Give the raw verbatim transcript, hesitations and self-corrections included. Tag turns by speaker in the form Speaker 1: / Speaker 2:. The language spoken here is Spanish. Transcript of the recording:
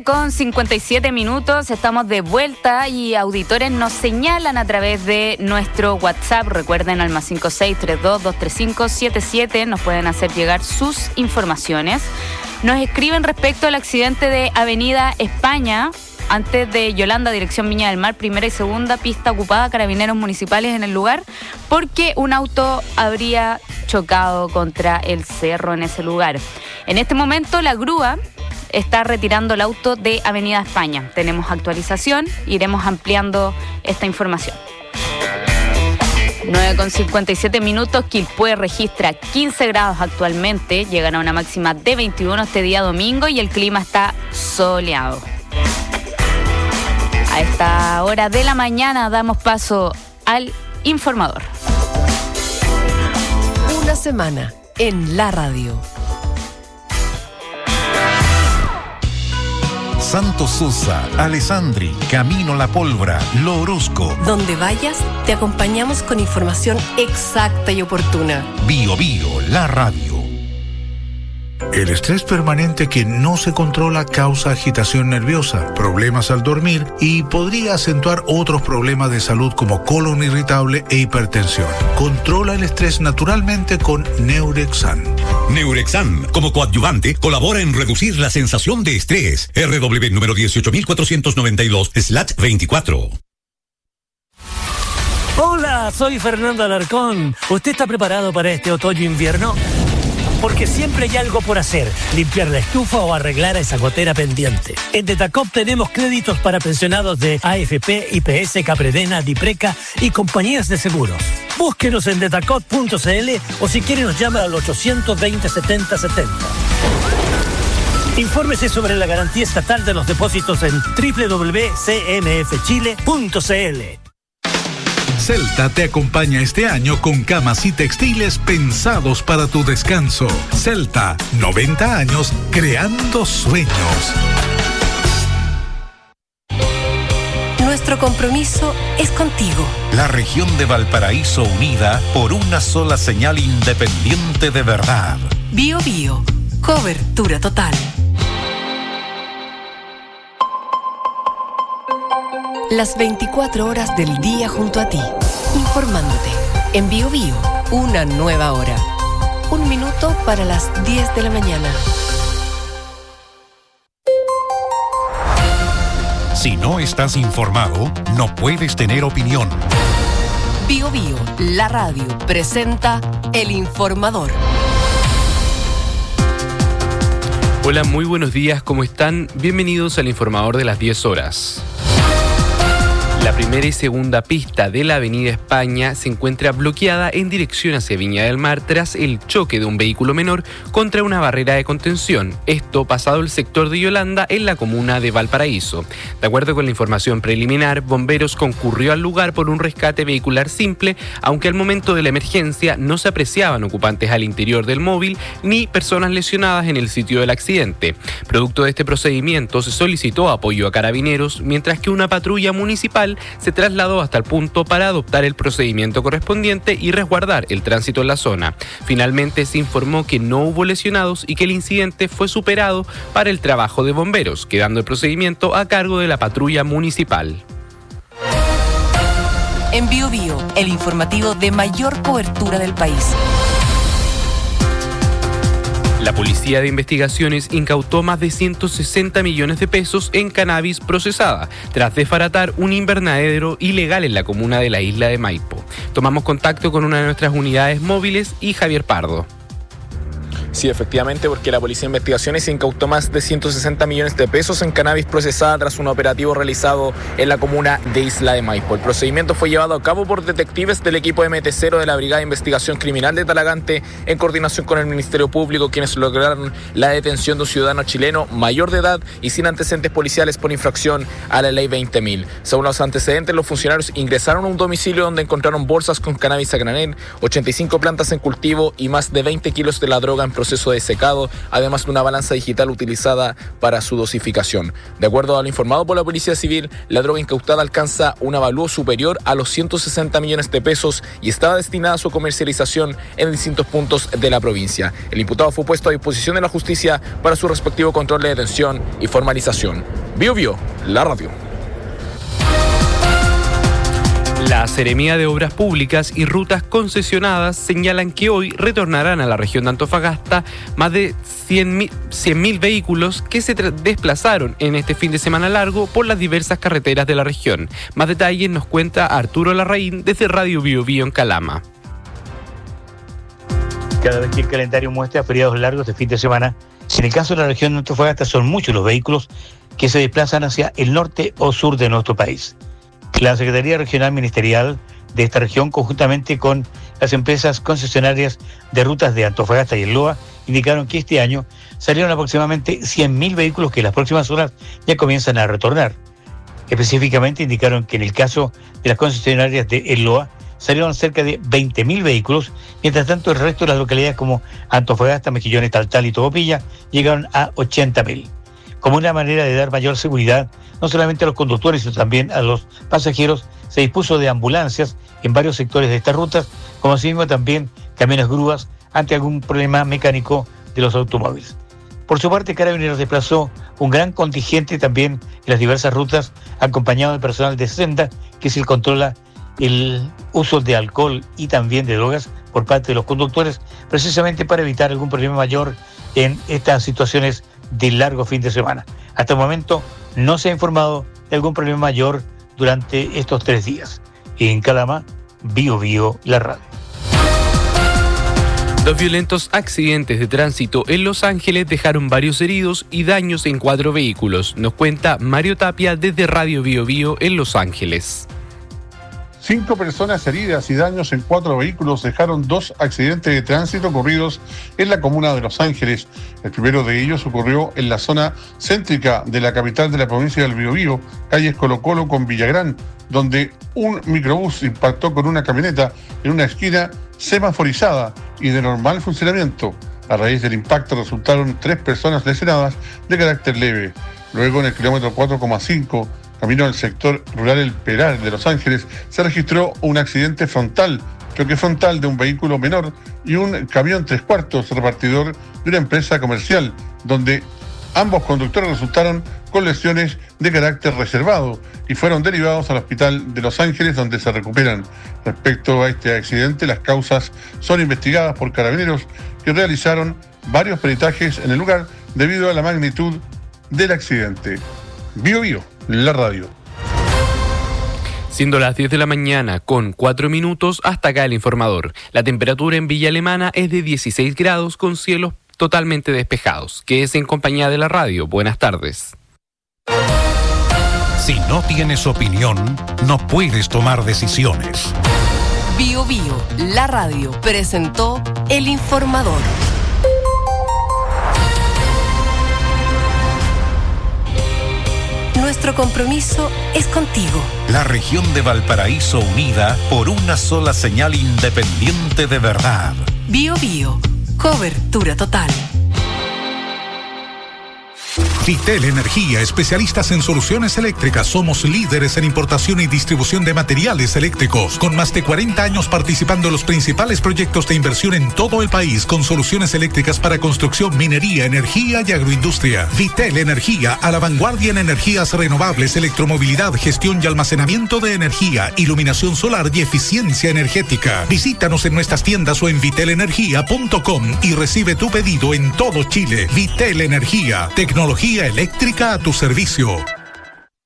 Speaker 1: nueve con cincuenta y siete minutos, estamos de vuelta y auditores nos señalan a través de nuestro WhatsApp, recuerden al más cinco seis tres dos dos tres cinco siete siete, nos pueden hacer llegar sus informaciones. Nos escriben respecto al accidente de Avenida España, antes de Yolanda, dirección Viña del Mar, primera y segunda pista ocupada, carabineros municipales en el lugar, porque un auto habría chocado contra el cerro en ese lugar. En este momento la grúa está retirando el auto de Avenida España. Tenemos actualización, iremos ampliando esta información. nueve con cincuenta y siete minutos, Quilpué registra quince grados actualmente, llegan a una máxima de veintiuno este día domingo y el clima está soleado. A esta hora de la mañana damos paso al informador.
Speaker 2: Una semana en la radio.
Speaker 3: Santo Sosa, Alessandri, Camino La Pólvora, Lo Orozco.
Speaker 2: Donde vayas, te acompañamos con información exacta y oportuna.
Speaker 3: Bio Bio, la radio.
Speaker 4: El estrés permanente que no se controla causa agitación nerviosa, problemas al dormir y podría acentuar otros problemas de salud como colon irritable e hipertensión. Controla el estrés naturalmente con Neurexan.
Speaker 5: Neurexan, como coadyuvante, colabora en reducir la sensación de estrés. R W número dieciocho mil cuatrocientos noventa y dos slash veinticuatro.
Speaker 6: Hola, soy Fernando Alarcón. ¿Usted está preparado para este otoño-invierno? Porque siempre hay algo por hacer, limpiar la estufa o arreglar a esa gotera pendiente. En Detacop tenemos créditos para pensionados de A F P, I P S, Capredena, Dipreca y compañías de seguros. Búsquenos en detacop punto c l o si quiere nos llama al ochocientos veinte setenta setenta. Infórmese sobre la garantía estatal de los depósitos en doble u doble u doble u punto c m f chile punto c l.
Speaker 4: Celta te acompaña este año con camas y textiles pensados para tu descanso. Celta, noventa años creando sueños.
Speaker 2: Nuestro compromiso es contigo.
Speaker 3: La región de Valparaíso unida por una sola señal independiente de verdad.
Speaker 2: Bio Bio, cobertura total. Las veinticuatro horas del día junto a ti, informándote. En Bio Bio, una nueva hora. Un minuto para las diez de la mañana.
Speaker 3: Si no estás informado, no puedes tener opinión.
Speaker 2: Bio Bio, la radio, presenta El Informador.
Speaker 7: Hola, muy buenos días, ¿cómo están? Bienvenidos al Informador de las diez horas. La primera y segunda pista de la Avenida España se encuentra bloqueada en dirección hacia Viña del Mar tras el choque de un vehículo menor contra una barrera de contención. Esto pasado el sector de Yolanda en la comuna de Valparaíso. De acuerdo con la información preliminar, Bomberos concurrió al lugar por un rescate vehicular simple, aunque al momento de la emergencia no se apreciaban ocupantes al interior del móvil ni personas lesionadas en el sitio del accidente. Producto de este procedimiento se solicitó apoyo a carabineros, mientras que una patrulla municipal se trasladó hasta el punto para adoptar el procedimiento correspondiente y resguardar el tránsito en la zona. Finalmente se informó que no hubo lesionados y que el incidente fue superado para el trabajo de bomberos, quedando el procedimiento a cargo de la patrulla municipal.
Speaker 2: En Bio Bio, el informativo de mayor cobertura del país.
Speaker 7: La Policía de Investigaciones incautó más de ciento sesenta millones de pesos en cannabis procesada, tras desbaratar un invernadero ilegal en la comuna de la isla de Maipo. Tomamos contacto con una de nuestras unidades móviles y Javier Pardo.
Speaker 8: Sí, efectivamente, porque la Policía de Investigaciones incautó más de ciento sesenta millones de pesos en cannabis procesada tras un operativo realizado en la comuna de Isla de Maipo. El procedimiento fue llevado a cabo por detectives del equipo M T cero de la Brigada de Investigación Criminal de Talagante en coordinación con el Ministerio Público, quienes lograron la detención de un ciudadano chileno mayor de edad y sin antecedentes policiales por infracción a la ley veinte mil. Según los antecedentes, los funcionarios ingresaron a un domicilio donde encontraron bolsas con cannabis a granel, ochenta y cinco plantas en cultivo y más de veinte kilos de la droga en proceso proceso de secado, además de una balanza digital utilizada para su dosificación. De acuerdo a lo informado por la Policía Civil, la droga incautada alcanza un avalúo superior a los ciento sesenta millones de pesos y estaba destinada a su comercialización en distintos puntos de la provincia. El imputado fue puesto a disposición de la justicia para su respectivo control de detención y formalización. Bio Bio, la radio.
Speaker 7: La Seremía de Obras Públicas y Rutas Concesionadas señalan que hoy retornarán a la región de Antofagasta más de cien mil vehículos que se desplazaron en este fin de semana largo por las diversas carreteras de la región. Más detalles nos cuenta Arturo Larraín desde Radio Bio Bio en Calama.
Speaker 9: Cada vez que el calendario muestra feriados largos de fin de semana, en el caso de la región de Antofagasta son muchos los vehículos que se desplazan hacia el norte o sur de nuestro país. La Secretaría Regional Ministerial de esta región, conjuntamente con las empresas concesionarias de rutas de Antofagasta y el Loa, indicaron que este año salieron aproximadamente cien mil vehículos que en las próximas horas ya comienzan a retornar. Específicamente indicaron que en el caso de las concesionarias de el Loa salieron cerca de veinte mil vehículos, mientras tanto el resto de las localidades como Antofagasta, Mejillones, Taltal y Tocopilla llegaron a ochenta mil. Como una manera de dar mayor seguridad, no solamente a los conductores, sino también a los pasajeros, se dispuso de ambulancias en varios sectores de estas rutas, como asimismo también camiones grúas ante algún problema mecánico de los automóviles. Por su parte, Carabineros desplazó un gran contingente también en las diversas rutas, acompañado del personal de Senda, que se controla el uso de alcohol y también de drogas por parte de los conductores, precisamente para evitar algún problema mayor en estas situaciones de largo fin de semana. Hasta el momento no se ha informado de algún problema mayor durante estos tres días. En Calama, Bio Bio, la radio.
Speaker 7: Dos violentos accidentes de tránsito en Los Ángeles dejaron varios heridos y daños en cuatro vehículos. Nos cuenta Mario Tapia desde Radio Bio Bio en Los Ángeles.
Speaker 10: Cinco personas heridas y daños en cuatro vehículos dejaron dos accidentes de tránsito ocurridos en la comuna de Los Ángeles. El primero de ellos ocurrió en la zona céntrica de la capital de la provincia del Biobío, calles Colo Colo con Villagrán, donde un microbús impactó con una camioneta en una esquina semaforizada y de normal funcionamiento. A raíz del impacto resultaron tres personas lesionadas de carácter leve. Luego, en el kilómetro cuatro coma cinco, camino al sector rural El Peral de Los Ángeles, se registró un accidente frontal, choque frontal de un vehículo menor y un camión tres cuartos repartidor de una empresa comercial, donde ambos conductores resultaron con lesiones de carácter reservado y fueron derivados al hospital de Los Ángeles, donde se recuperan. Respecto a este accidente, las causas son investigadas por Carabineros, que realizaron varios peritajes en el lugar debido a la magnitud del accidente. Bio Bio, la radio.
Speaker 7: Siendo las diez de la mañana con cuatro minutos, hasta acá el informador. La temperatura en Villa Alemana es de dieciséis grados con cielos totalmente despejados. Quédese en compañía de la radio. Buenas tardes.
Speaker 3: Si no tienes opinión, no puedes tomar decisiones.
Speaker 2: Bio Bio, la radio, presentó el informador. Nuestro compromiso es contigo.
Speaker 3: La región de Valparaíso unida por una sola señal independiente de verdad.
Speaker 2: Bio Bio, cobertura total.
Speaker 4: Vitel Energía, especialistas en soluciones eléctricas. Somos líderes en importación y distribución de materiales eléctricos, con más de cuarenta años participando en los principales proyectos de inversión en todo el país, con soluciones eléctricas para construcción, minería, energía y agroindustria. Vitel Energía, a la vanguardia en energías renovables, electromovilidad, gestión y almacenamiento de energía, iluminación solar y eficiencia energética. Visítanos en nuestras tiendas o en vitel energía punto com y recibe tu pedido en todo Chile. Vitel Energía, tecnología eléctrica a tu servicio.